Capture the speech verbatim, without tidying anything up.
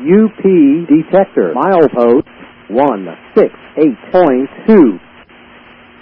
U P detector. Milepost one six eight point two.